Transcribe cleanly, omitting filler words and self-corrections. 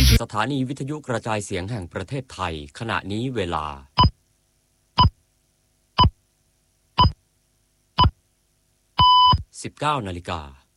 สถานีวิทยุกระจายเสียงแห่งประเทศไทยขณะนี้เวลา 19 นาฬิกา